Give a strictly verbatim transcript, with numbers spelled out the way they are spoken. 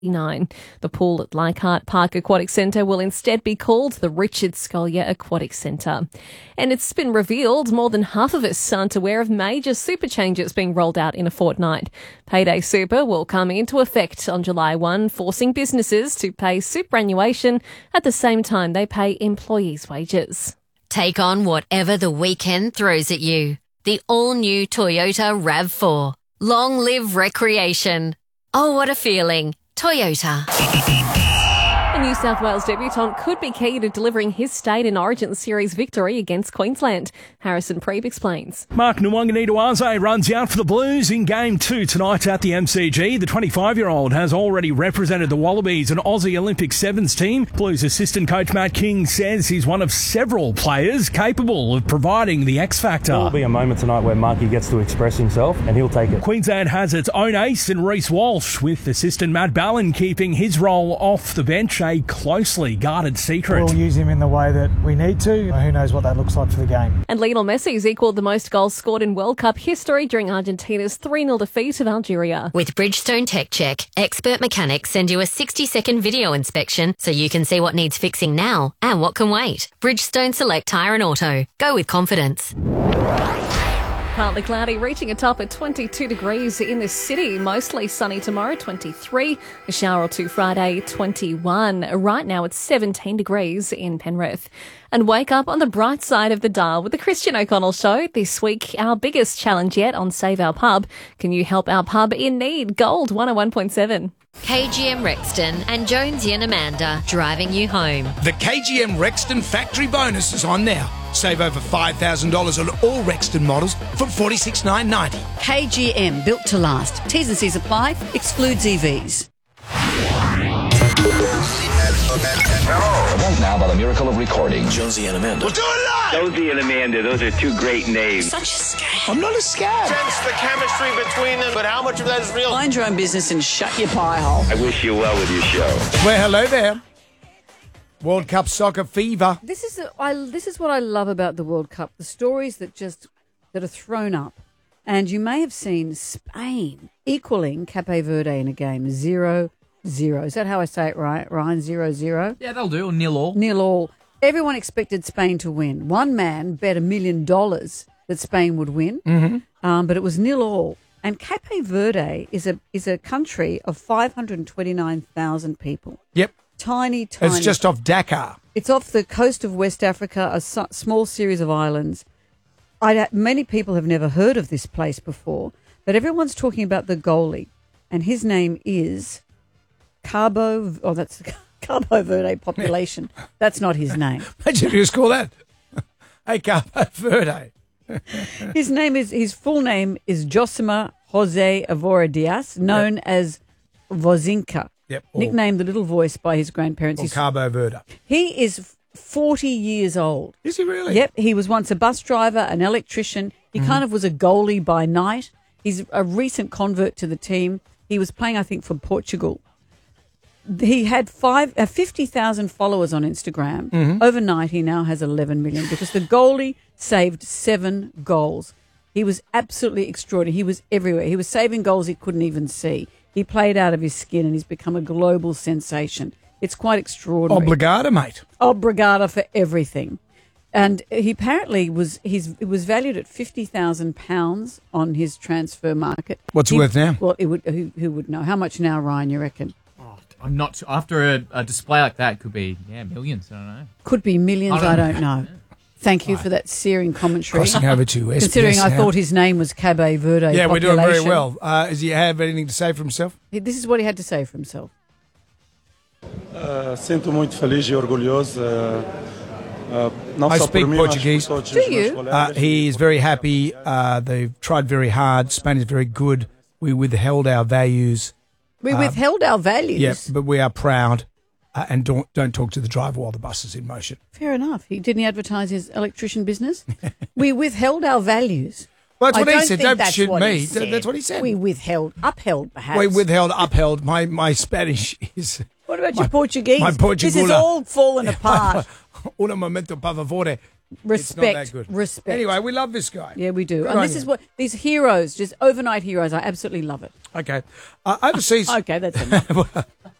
Nine. The pool at Leichhardt Park Aquatic Centre will instead be called the Richard Scolyer Aquatic Centre. And it's been revealed more than half of us aren't aware of major super changes being rolled out in a fortnight. Payday Super will come into effect on July first, forcing businesses to pay superannuation at the same time they pay employees' wages. Take on whatever the weekend throws at you. The all-new Toyota RAV four. Long live recreation. Oh, what a feeling. Toyota. A New South Wales debutant could be key to delivering his state an Origin Series victory against Queensland. Harrison Preeb explains. Mark Nwangani-Dewase runs out for the Blues in Game two tonight at the M C G. The twenty-five-year-old has already represented the Wallabies and Aussie Olympic Sevens team. Blues assistant coach Matt King says he's one of several players capable of providing the X factor. There will be a moment tonight where Marky gets to express himself and he'll take it. Queensland has its own ace in Reece Walsh, with assistant Matt Ballin keeping his role off the bench a closely guarded secret. We'll use him in the way that we need to. Who knows what that looks like for the game. And Lionel Messi's equalled the most goals scored in World Cup history during Argentina's three nil defeat of Algeria. With Bridgestone Tech Check, expert mechanics send you a sixty-second video inspection so you can see what needs fixing now and what can wait. Bridgestone Select Tyre and Auto. Go with confidence. Partly cloudy, reaching a top at twenty-two degrees in the city. Mostly sunny tomorrow, twenty-three. A shower or two Friday, twenty-one. Right now it's seventeen degrees in Penrith. And wake up on the bright side of the dial with the Christian O'Connell Show. This week, our biggest challenge yet on Save Our Pub. Can you help our pub in need? Gold one oh one point seven. K G M Rexton and Jonesy and Amanda driving you home. The K G M Rexton factory bonus is on now. Save over five thousand dollars on all Rexton models from forty-six thousand nine hundred ninety dollars. K G M, built to last. T's and C's apply. Excludes E Vs. Event now by the miracle of recording. Jonesy and Amanda. We'll do it live! Jonesy and Amanda, those are two great names. Such a scam. I'm not a scab. Sense the chemistry between them, but how much of that is real? Mind your own business and shut your pie hole. I wish you well with your show. Well, hello there. World Cup soccer fever. This is a, I, this is what I love about the World Cup. The stories that just that are thrown up, and you may have seen Spain equaling Cape Verde in a game zero zero. Is that how I say it right, Ryan? Zero zero. Yeah, they'll do. Or nil all. Nil all. Everyone expected Spain to win. One man bet a million dollars that Spain would win, Mm-hmm. um, but it was nil all. And Cape Verde is a is a country of five hundred twenty nine thousand people. Yep. Tiny, tiny. It's just off Dakar. It's off the coast of West Africa, a su- small series of islands. I, many people have never heard of this place before, but everyone's talking about the goalie, and his name is Cabo. Oh, that's the Cabo Verde population. That's not his name. Imagine if you just call that. Hey, Cabo Verde. His name is his full name is Josima Jose Avora Diaz, known Yep. as Vozinka. Yep. Or, Nicknamed the Little Voice by his grandparents. or He's- Cabo Verde. He is forty years old. Is he really? Yep. He was once a bus driver, an electrician. He Mm-hmm. kind of was a goalie by night. He's a recent convert to the team. He was playing, I think, for Portugal. He had five, uh, fifty thousand followers on Instagram. Mm-hmm. Overnight, he now has eleven million because the goalie saved seven goals. He was absolutely extraordinary. He was everywhere. He was saving goals he couldn't even see. He played out of his skin and he's become a global sensation. It's quite extraordinary. Obligada, mate. Obrigada for everything. And he apparently was he's it was valued at fifty thousand pounds on his transfer market. What's it He- worth now? Well, it would who, who would know? How much now, Ryan, you reckon? Oh, I'm not after a, a display like that. Could be yeah millions. I don't know. Could be millions, I I don't, don't know. Thank you for that searing commentary. Crossing over to S B S Considering I now. thought his name was Cabe Verde. Yeah, we're doing very population. well. Uh, does he have anything to say for himself? This is what he had to say for himself. Uh, sinto muito feliz e orgulhoso. Uh, uh, não I só speak por mim, mas por Portuguese. todos Do os meus you? colegas. Uh, he is very happy. Uh, they've tried very hard. Spain is very good. We withheld our values. We Um, withheld our values. Yes, but we are proud uh, and don't, don't talk to the driver while the bus is in motion. Fair enough. He didn't he advertise his electrician business. We withheld our values. Well, that's I what he don't said. think Don't that's shoot what me. he said. That's what he said. We withheld, upheld, perhaps. We withheld, upheld. My, my Spanish is... What about my, your Portuguese? My This is Portuguese. all fallen apart. Un momento, por favor. Respect. It's not that good. Respect. Anyway, we love this guy. Yeah, we do. Good and on this you. is what these heroes, just overnight heroes. I absolutely love it. Okay. Uh, overseas. Okay, that's enough.